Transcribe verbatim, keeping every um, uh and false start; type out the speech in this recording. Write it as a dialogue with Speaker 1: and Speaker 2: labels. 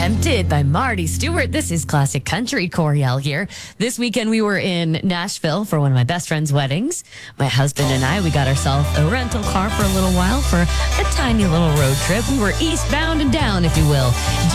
Speaker 1: Tempted by Marty Stewart. This is Classic Country. Coriel here. This weekend we were in Nashville for one of my best friend's weddings. My husband and I, we got ourselves a rental car for a little while for a tiny little road trip. We were eastbound and down, if you will.